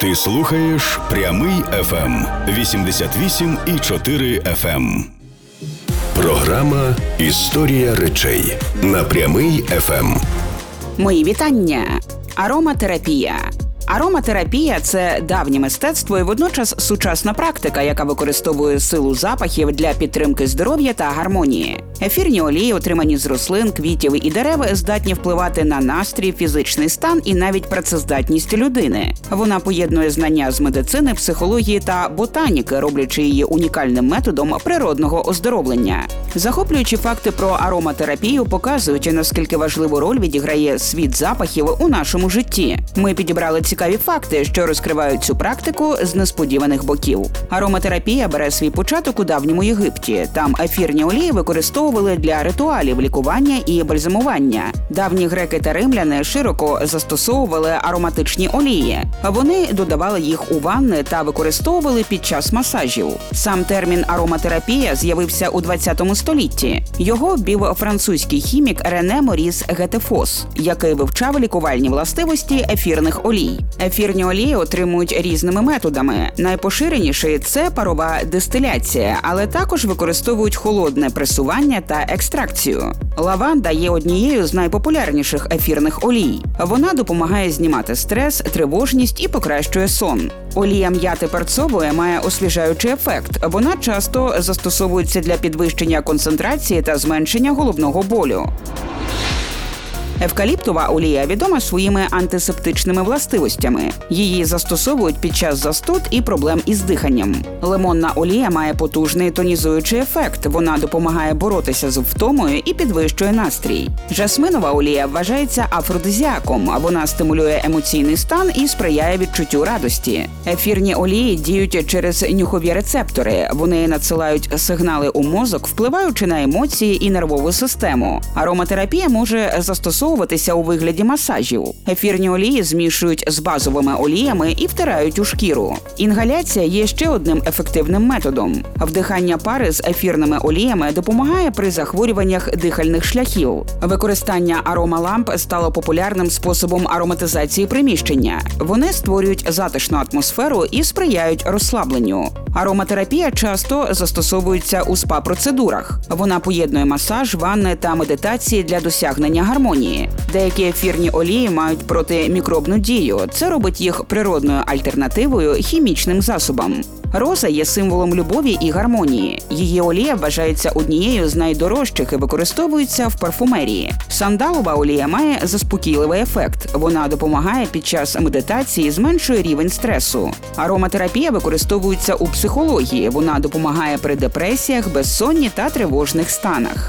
Ти слухаєш Прямий ФМ 88,4 FM. Програма «Історія речей» на Прямий ФМ. Мої вітання. Ароматерапія. Ароматерапія – це давнє мистецтво і водночас сучасна практика, яка використовує силу запахів для підтримки здоров'я та гармонії. Ефірні олії, отримані з рослин, квітів і дерев, здатні впливати на настрій, фізичний стан і навіть працездатність людини. Вона поєднує знання з медицини, психології та ботаніки, роблячи її унікальним методом природного оздоровлення. Захоплюючі факти про ароматерапію показують, наскільки важливу роль відіграє світ запахів у нашому житті. Ми підібрали цікаві факти, що розкривають цю практику з несподіваних боків. Ароматерапія бере свій початок у давньому Єгипті. Там ефірні олії використовували для ритуалів лікування і бальзамування. Давні греки та римляни широко застосовували ароматичні олії. Вони додавали їх у ванни та використовували під час масажів. Сам термін ароматерапія з'явився у 20 столітті. Його ввів французький хімік Рене Моріс Гетефос, який вивчав лікувальні властивості ефірних олій. Ефірні олії отримують різними методами. Найпоширеніший – це парова дистиляція, але також використовують холодне пресування та екстракцію. Лаванда є однією з найпопулярніших ефірних олій. Вона допомагає знімати стрес, тривожність і покращує сон. Олія м'яти перцової має освіжаючий ефект. Вона часто застосовується для підвищення концентрації та зменшення головного болю. Евкаліптова олія відома своїми антисептичними властивостями. Її застосовують під час застуд і проблем із диханням. Лимонна олія має потужний тонізуючий ефект. Вона допомагає боротися з втомою і підвищує настрій. Жасминова олія вважається афродизіаком. Вона стимулює емоційний стан і сприяє відчуттю радості. Ефірні олії діють через нюхові рецептори. Вони надсилають сигнали у мозок, впливаючи на емоції і нервову систему. Ароматерапія може застосовуватися у вигляді масажів. Ефірні олії змішують з базовими оліями і втирають у шкіру. Інгаляція є ще одним ефективним методом. Вдихання пари з ефірними оліями допомагає при захворюваннях дихальних шляхів. Використання аромаламп стало популярним способом ароматизації приміщення. Вони створюють затишну атмосферу і сприяють розслабленню. Ароматерапія часто застосовується у спа-процедурах. Вона поєднує масаж, ванни та медитації для досягнення гармонії. Деякі ефірні олії мають протимікробну дію. Це робить їх природною альтернативою хімічним засобам. Роза є символом любові і гармонії. Її олія вважається однією з найдорожчих і використовується в парфумерії. Сандалова олія має заспокійливий ефект. Вона допомагає під час медитації, зменшує рівень стресу. Ароматерапія використовується у психології. Вона допомагає при депресіях, безсонні та тривожних станах.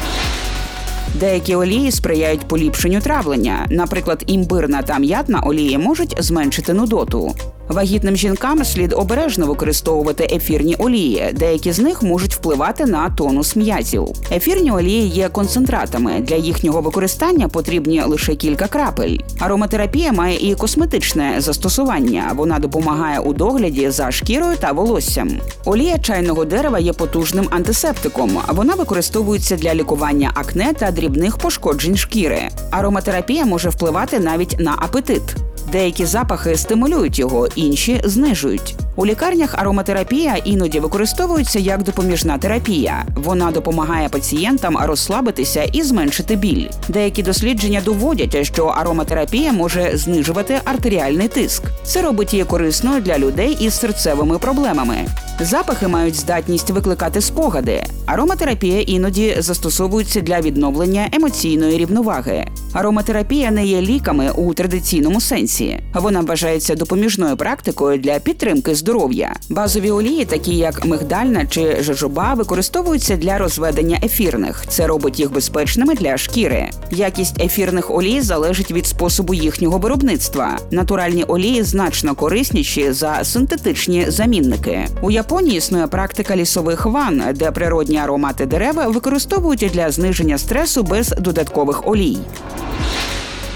Деякі олії сприяють поліпшенню травлення. Наприклад, імбирна та м'ятна олії можуть зменшити нудоту. Вагітним жінкам слід обережно використовувати ефірні олії. Деякі з них можуть впливати на тонус м'язів. Ефірні олії є концентратами. Для їхнього використання потрібні лише кілька крапель. Ароматерапія має і косметичне застосування. Вона допомагає у догляді за шкірою та волоссям. Олія чайного дерева є потужним антисептиком. Вона використовується для лікування акне та дрібних пошкоджень шкіри. Ароматерапія може впливати навіть на апетит. Деякі запахи стимулюють його, інші знижують. У лікарнях ароматерапія іноді використовується як допоміжна терапія. Вона допомагає пацієнтам розслабитися і зменшити біль. Деякі дослідження доводять, що ароматерапія може знижувати артеріальний тиск. Це робить її корисною для людей із серцевими проблемами. Запахи мають здатність викликати спогади. Ароматерапія іноді застосовується для відновлення емоційної рівноваги. Ароматерапія не є ліками у традиційному сенсі. Вона вважається допоміжною практикою для підтримки здоров'я. Базові олії, такі як мигдальна чи жожоба, використовуються для розведення ефірних. Це робить їх безпечними для шкіри. Якість ефірних олій залежить від способу їхнього виробництва. Натуральні олії значно корисніші за синтетичні замінники. У Японії існує практика лісових ванн, де природні аромати дерев використовують для зниження стресу без додаткових олій.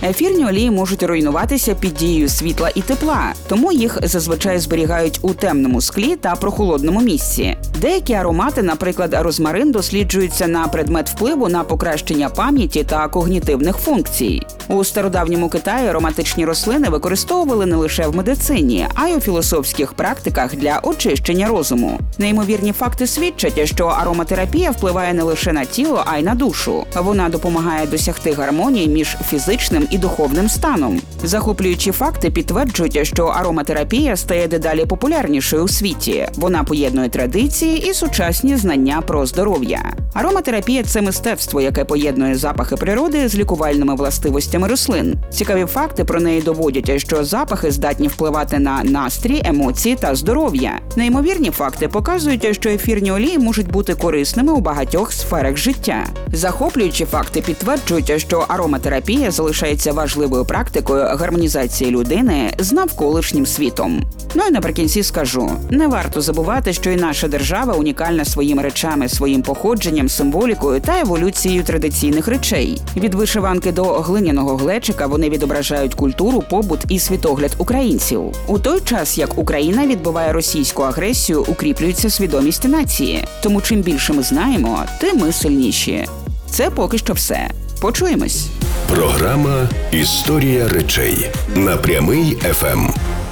Ефірні олії можуть руйнуватися під дією світла і тепла, тому їх зазвичай зберігають у темному склі та прохолодному місці. Деякі аромати, наприклад, розмарин, досліджуються на предмет впливу на покращення пам'яті та когнітивних функцій. У стародавньому Китаї ароматичні рослини використовували не лише в медицині, а й у філософських практиках для очищення розуму. Неймовірні факти свідчать, що ароматерапія впливає не лише на тіло, а й на душу. Вона допомагає досягти гармонії між фізичним і духовним станом. Захоплюючі факти підтверджують, що ароматерапія стає дедалі популярнішою у світі. Вона поєднує традиції і сучасні знання про здоров'я. Ароматерапія – це мистецтво, яке поєднує запахи природи з лікувальними властивостями рослин. Цікаві факти про неї доводять, що запахи здатні впливати на настрій, емоції та здоров'я. Неймовірні факти показують, що ефірні олії можуть бути корисними у багатьох сферах життя. Захоплюючі факти підтверджують, що ароматерапія залишається важливою практикою гармонізації людини з навколишнім світом. Ну і наприкінці скажу, не варто забувати, що і наша держава унікальна своїми речами, своїм походженням, символікою та еволюцією традиційних речей. Від вишиванки до глиняного глечика вони відображають культуру, побут і світогляд українців. У той час, як Україна відбиває російську агресію, укріплюється свідомість нації. Тому чим більше ми знаємо, тим ми сильніші. Це поки що все. Почуємось. Програма «Історія речей» на Прямий ФМ.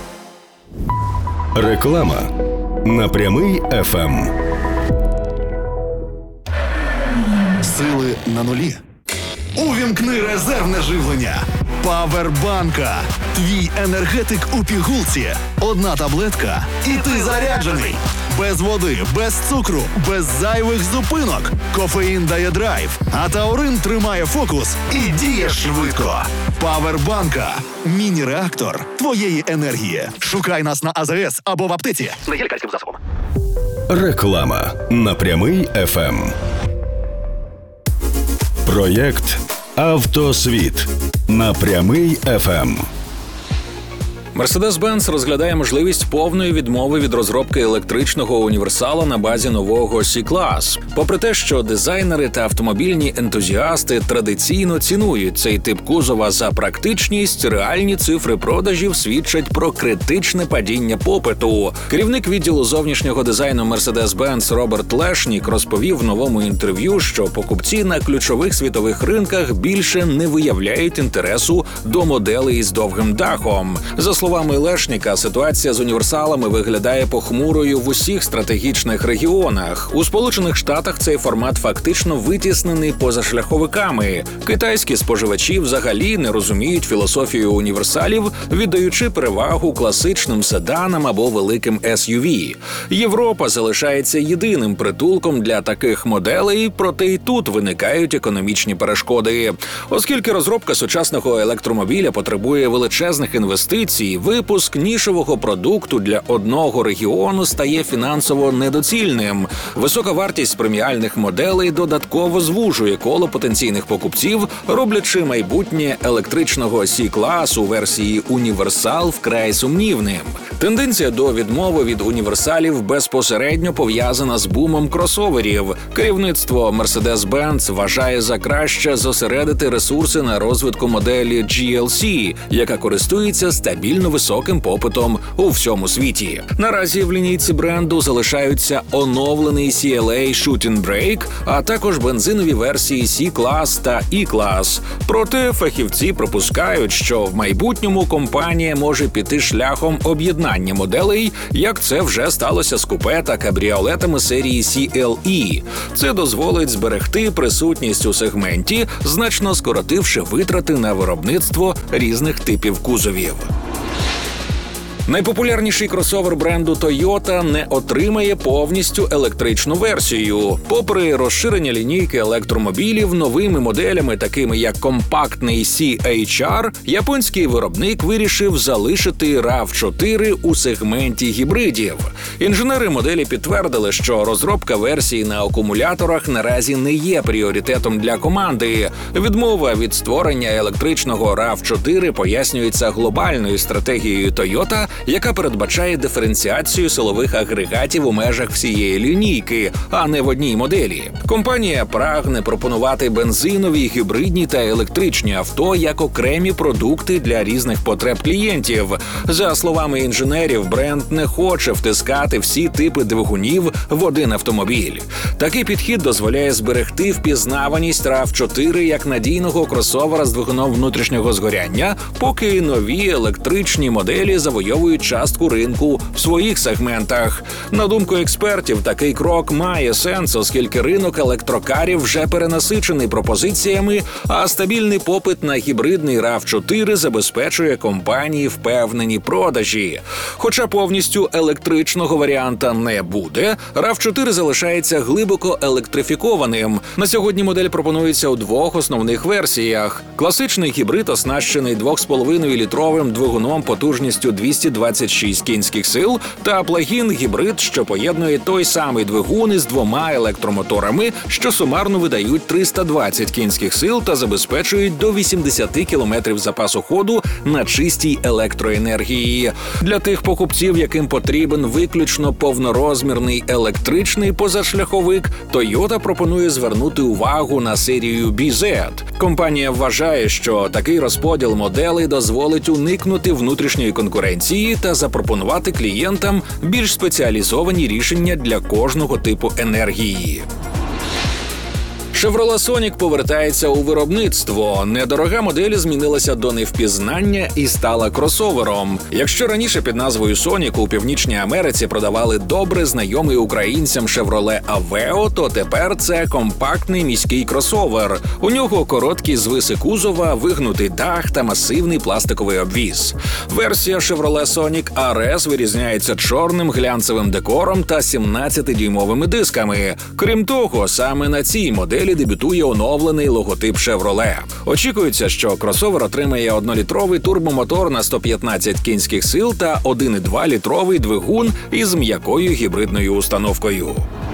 Реклама на Прямий ФМ. Сили на нулі. Увімкни резервне живлення. Павербанка. Твій енергетик у пігулці. Одна таблетка і ти заряджений. Без води, без цукру, без зайвих зупинок. Кофеїн дає драйв, а таурин тримає фокус і діє швидко. Павербанка. Міні-реактор твоєї енергії. Шукай нас на АЗС або в аптеці. За лікарським засобом. Реклама на Прямий ФМ. Проєкт «Автосвіт» на Прямий ФМ. Mercedes-Benz розглядає можливість повної відмови від розробки електричного універсала на базі нового C-Class. Попри те, що дизайнери та автомобільні ентузіасти традиційно цінують цей тип кузова за практичність, реальні цифри продажів свідчать про критичне падіння попиту. Керівник відділу зовнішнього дизайну Mercedes-Benz Роберт Лешнік розповів в новому інтерв'ю, що покупці на ключових світових ринках більше не виявляють інтересу до моделей з довгим дахом. За словами Лешніка, ситуація з універсалами виглядає похмурою в усіх стратегічних регіонах. У Сполучених Штатах цей формат фактично витіснений позашляховиками. Китайські споживачі взагалі не розуміють філософію універсалів, віддаючи перевагу класичним седанам або великим SUV. Європа залишається єдиним притулком для таких моделей, проте й тут виникають економічні перешкоди. Оскільки розробка сучасного електромобіля потребує величезних інвестицій, випуск нішевого продукту для одного регіону стає фінансово недоцільним. Висока вартість преміальних моделей додатково звужує коло потенційних покупців, роблячи майбутнє електричного C-класу версії «Універсал» вкрай сумнівним. Тенденція до відмови від універсалів безпосередньо пов'язана з бумом кросоверів. Керівництво Mercedes-Benz вважає за краще зосередити ресурси на розвитку моделі GLC, яка користується стабільно високим попитом у всьому світі. Наразі в лінійці бренду залишаються оновлений CLA Shooting Brake, а також бензинові версії C-Class та E-Class. Проте фахівці припускають, що в майбутньому компанія може піти шляхом об'єднання моделей, як це вже сталося з купе та кабріолетами серії CLE. Це дозволить зберегти присутність у сегменті, значно скоротивши витрати на виробництво різних типів кузовів. Найпопулярніший кросовер бренду Toyota не отримає повністю електричну версію. Попри розширення лінійки електромобілів новими моделями, такими як компактний C-HR, японський виробник вирішив залишити RAV4 у сегменті гібридів. Інженери моделі підтвердили, що розробка версії на акумуляторах наразі не є пріоритетом для команди. Відмова від створення електричного RAV4 пояснюється глобальною стратегією Toyota яка передбачає диференціацію силових агрегатів у межах всієї лінійки, а не в одній моделі. Компанія прагне пропонувати бензинові, гібридні та електричні авто як окремі продукти для різних потреб клієнтів. За словами інженерів, бренд не хоче втискати всі типи двигунів в один автомобіль. Такий підхід дозволяє зберегти впізнаваність RAV4 як надійного кросовера з двигуном внутрішнього згоряння, поки нові електричні моделі завойовують частку ринку в своїх сегментах. На думку експертів, такий крок має сенс, оскільки ринок електрокарів вже перенасичений пропозиціями, а стабільний попит на гібридний RAV4 забезпечує компанії впевнені продажі. Хоча повністю електричного варіанта не буде, RAV4 залишається глибоко електрифікованим. На сьогодні модель пропонується у двох основних версіях. Класичний гібрид оснащений 2,5-літровим двигуном потужністю 226 кінських сил та плагін-гібрид, що поєднує той самий двигун із двома електромоторами, що сумарно видають 320 кінських сил та забезпечують до 80 км запасу ходу на чистій електроенергії. Для тих покупців, яким потрібен виключно повнорозмірний електричний позашляховик, Toyota пропонує звернути увагу на серію BZ. Компанія вважає, що такий розподіл моделей дозволить уникнути внутрішньої конкуренції та запропонувати клієнтам більш спеціалізовані рішення для кожного типу енергії. Chevrolet Sonic повертається у виробництво. Недорога модель змінилася до невпізнання і стала кросовером. Якщо раніше під назвою Sonic у Північній Америці продавали добре знайомий українцям Chevrolet Aveo, то тепер це компактний міський кросовер. У нього короткі звиси кузова, вигнутий дах та масивний пластиковий обвіз. Версія Chevrolet Sonic RS вирізняється чорним глянцевим декором та 17-дюймовими дисками. Крім того, саме на цій моделі дебютує оновлений логотип Chevrolet. Очікується, що кросовер отримає 1-літровий турбомотор на 115 кінських сил та 1,2-літровий двигун із м'якою гібридною установкою.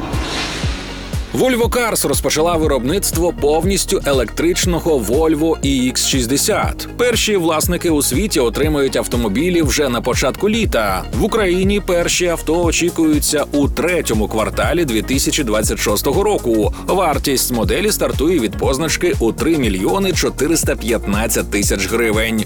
Volvo Cars розпочала виробництво повністю електричного Volvo EX60. Перші власники у світі отримають автомобілі вже на початку літа. В Україні перші авто очікуються у третьому кварталі 2026 року. Вартість моделі стартує від позначки у 3 мільйони 415 тисяч гривень.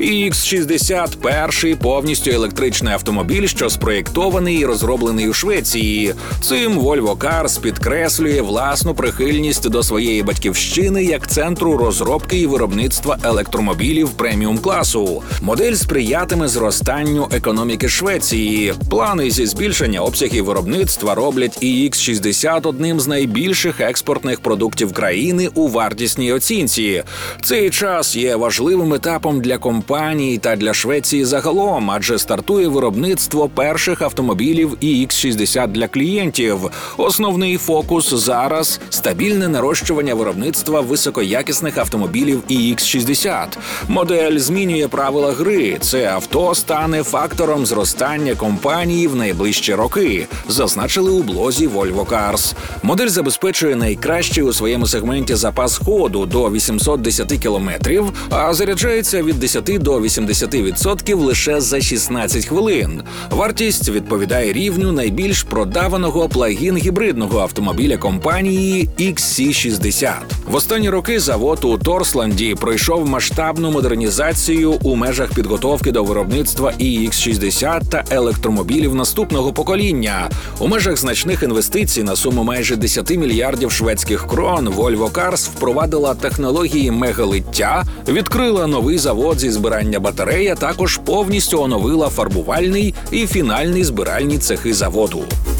EX60 – перший повністю електричний автомобіль, що спроєктований і розроблений у Швеції. Цим Volvo Cars підкреслює власну прихильність до своєї батьківщини як центру розробки і виробництва електромобілів преміум-класу. Модель сприятиме зростанню економіки Швеції. Плани зі збільшення обсягів виробництва роблять EX60 одним з найбільших експортних продуктів країни у вартісній оцінці. Цей час є важливим етапом для компанії та для Швеції загалом, адже стартує виробництво перших автомобілів EX60 для клієнтів. Основний фокус зараз – стабільне нарощування виробництва високоякісних автомобілів EX60. Модель змінює правила гри. Це авто стане фактором зростання компанії в найближчі роки, зазначили у блозі Volvo Cars. Модель забезпечує найкращий у своєму сегменті запас ходу до 810 кілометрів, а заряджається від 10 до 80% лише за 16 хвилин. Вартість відповідає рівню найбільш продаваного плагін-гібридного автомобіля компанії XC60. В останні роки завод у Торсланді пройшов масштабну модернізацію у межах підготовки до виробництва EX60 та електромобілів наступного покоління. У межах значних інвестицій на суму майже 10 мільярдів шведських крон Volvo Cars впровадила технології мегалиття, відкрила новий завод зі збирання батарей, а також повністю оновила фарбувальний і фінальний збиральні цехи заводу.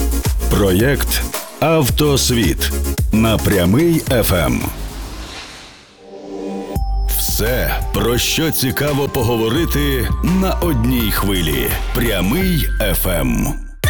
Проєкт «Автосвіт» на Прямий ФМ. Все, про що цікаво поговорити на одній хвилі. Прямий ФМ.